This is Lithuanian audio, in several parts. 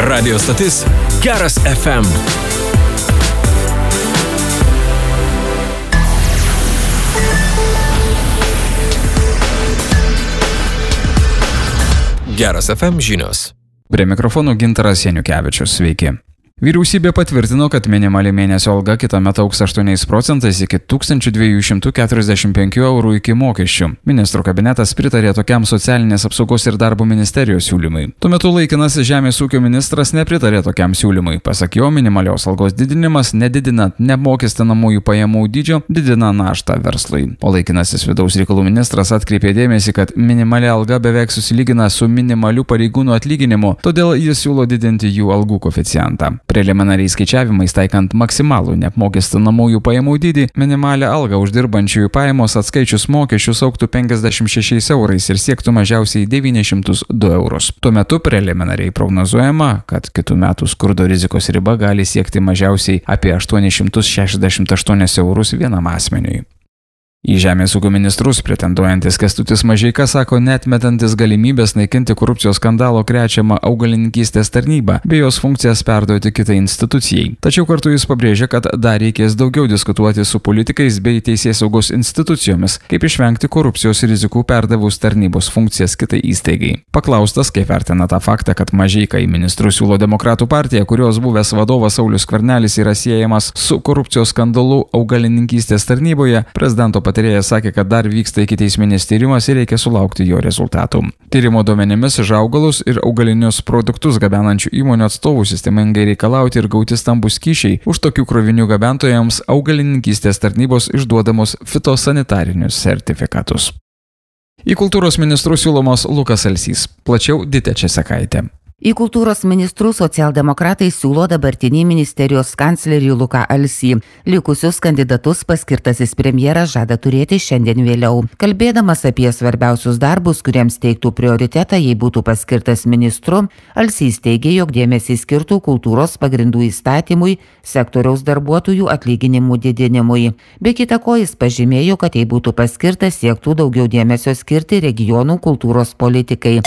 Radio stotis Geras FM. Geras FM žinios. Prie mikrofonų Gintaras Janiukevičius. Sveiki. Vyriausybė patvirtino, kad minimali mėnesio alga kitąmet augs 8% iki 1245 eurų iki mokesčių. Ministrų kabinetas pritarė tokiam socialinės apsaugos ir darbo ministerijos siūlymui. Tuo metu laikinas žemės ūkio ministras nepritarė tokiam siūlymui. Pasak jo, minimalios algos didinimas, nedidinant neapmokestinamųjų pajamų dydžio, didina naštą verslui. O laikinasis vidaus reikalų ministras atkreipė dėmesį, kad minimali alga beveik susilygina su minimaliu pareigūnų atlyginimu, todėl jis siūlo didinti jų algų koeficientą. Preliminariai skaičiavimais taikant maksimalų neapmokestinamųjų pajamų dydį, minimalią algą uždirbančiųjų pajamos atskaičius mokesčius augtų 56 eurais ir siektų mažiausiai 902 eurus. Tuo metu preliminariai prognozuojama, kad kitų metų skurdo rizikos riba gali siekti mažiausiai apie 868 eurus vienam asmeniui. Į žemės ūkio ministrus pretenduojantis Kęstutis Mažeika sako neatmetantis galimybės naikinti korupcijos skandalo krečiamą augalininkystės tarnybą bei jos funkcijas perduoti kitai institucijai. Tačiau kartu jis pabrėžia, kad dar reikės daugiau diskutuoti su politikais bei teisėsaugos institucijomis, kaip išvengti korupcijos rizikų perdavus tarnybos funkcijas kitai įstaigai. Paklaustas, kaip vertina tą faktą, kad Mažeika į ministrus siūlo Demokratų partija, kurios buvęs vadovas Saulius Skvernelis yra siejamas su korupcijos skandalu augalininkystės tarnyboje, prezidento patarėjas sakė, kad dar vyksta ikiteisminis tyrimas ir reikia sulaukti jo rezultatų. Tyrimo duomenimis už augalus ir augalinius produktus gabenančių įmonių atstovų sistemingai reikalauti ir gauti stambus kyšiai už tokių krovinių gabentojams augalininkystės tarnybos išduodamos fitosanitarinius sertifikatus. Į kultūros ministrus siūlomas Lukas Alsys. Plačiau Ditė Česakaitė. Į kultūros ministrus socialdemokratai siūlo dabartinį ministerijos kanclerį Luką Alsį. Likusius kandidatus paskirtasis premjeras žada turėti šiandien vėliau. Kalbėdamas apie svarbiausius darbus, kuriems teiktų prioritetą, jei būtų paskirtas ministru, Alsys teigė, jog dėmesį skirtų kultūros pagrindų įstatymui, sektoriaus darbuotojų atlyginimų didinimui. Be kita ko, jis pažymėjo, kad jei būtų paskirtas, siektų daugiau dėmesio skirti regionų kultūros politikai.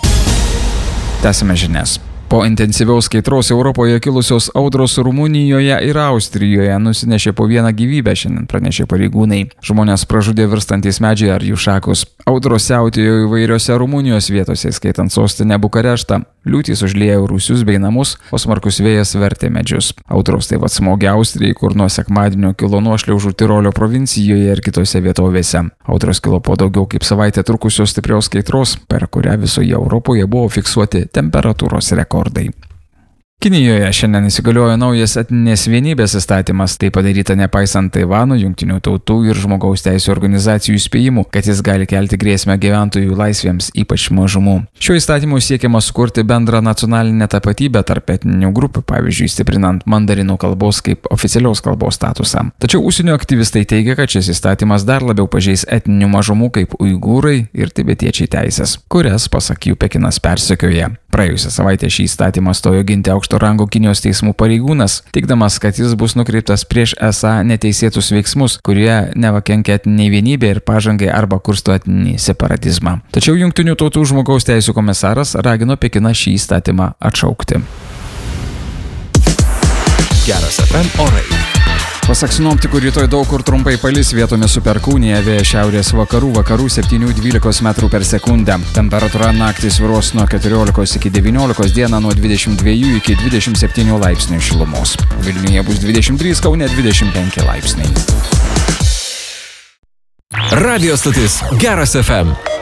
Tęsime žinias. Po intensyviaus kaitros Europoje kilusios audros Rumunijoje ir Austrijoje nusinešė po vieną gyvybę, šiandien pranešė pareigūnai. Žmonės pražudė virstantys medžiai ar jų šakos. Audros siautėjo įvairiose Rumunijos vietose, skaitant sostinę Bukareštą. Liūtys užliejo rūsius bei namus, o smarkus vėjas vertė medžius. Audros taip pat smogė Austrijai, kur nuo sekmadienio kilo nuošliaužų Tirolio provincijoje ir kitose vietovėse. Audros kilo po daugiau kaip savaitę trukusios stiprios kaitros, per kurią visoje Europoje buvo fiksuoti temperatūros rekordai. Kinijoje šiandien įsigaliojo naujas etninės vienybės įstatymas, tai padaryta nepaisant Taivano, Jungtinių tautų ir žmogaus teisių organizacijų įspėjimų, kad jis gali kelti grėsmę gyventojų laisvėms, ypač mažumų. Šiuo įstatymu siekiama sukurti bendrą nacionalinę tapatybę tarp etninių grupių, pavyzdžiui, stiprinant mandarinų kalbos kaip oficialios kalbos statusą. Tačiau užsienio aktyvistai teigia, kad šis įstatymas dar labiau pažeis etninių mažumų kaip uigūrai ir tibetiečiai teisės, kurias, pasak jų, Pekinas persekioja. Praėjusią savaitę šį įstatymą stojo ginti aukšto rango Kinijos teismų pareigūnas, teigdamas, kad jis bus nukreiptas prieš esą neteisėtus veiksmus, kurie neva kenkia etniniai vienybė ir pažangai arba kursto etninį separatizmą. Tačiau Jungtinių tautų žmogaus teisių komisaras ragino Pekiną šį įstatymą atšaukti. Geras FM orai. Pasak sinoptikų, rytoj daug kur trumpai palis, vietomis su perkūnija, vėjas šiaurės vakarų 7–12 metrų per sekundę. Temperatūra naktį svyruos nuo 14 iki 19, dieną nuo 22 iki 27 laipsnių šilumos. Vilniuje bus 23, Kaune 25 laipsniai. Radio stotis Geras FM.